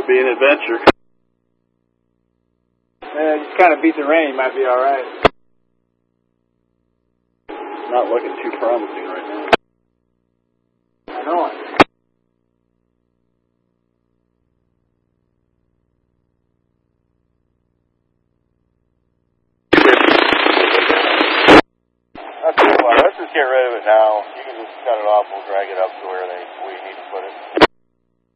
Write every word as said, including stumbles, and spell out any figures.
be an adventure. Yeah, just kind of beat the rain. Might be all right. Not looking too promising right now. I know it. That's cool. Let's just get rid of it now. You can just cut it off. We'll drag it up to where they we need to put it.